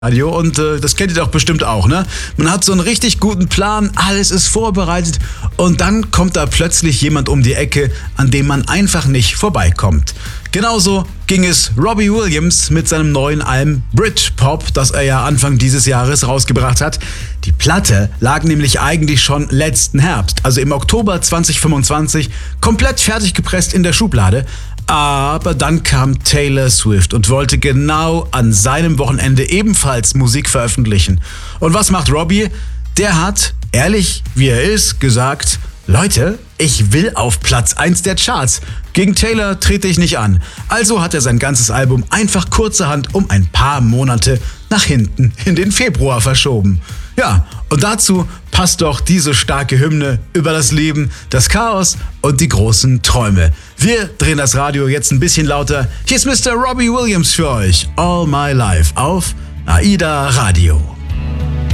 Radio und das kennt ihr doch bestimmt auch, ne? Man hat so einen richtig guten Plan, alles ist vorbereitet und dann kommt da plötzlich jemand um die Ecke, an dem man einfach nicht vorbeikommt. Genauso ging es Robbie Williams mit seinem neuen Album Britpop, das er ja Anfang dieses Jahres rausgebracht hat. Die Platte lag nämlich eigentlich schon letzten Herbst, also im Oktober 2025, komplett fertig gepresst in der Schublade. Aber dann kam Taylor Swift und wollte genau an seinem Wochenende ebenfalls Musik veröffentlichen. Und was macht Robbie? Der hat, ehrlich wie er ist, gesagt: Leute, ich will auf Platz 1 der Charts. Gegen Taylor trete ich nicht an. Also hat er sein ganzes Album einfach kurzerhand um ein paar Monate nach hinten in den Februar verschoben. Ja, und dazu passt doch diese starke Hymne über das Leben, das Chaos und die großen Träume. Wir drehen das Radio jetzt ein bisschen lauter. Hier ist Mr. Robbie Williams für euch. All My Life auf AIDA Radio.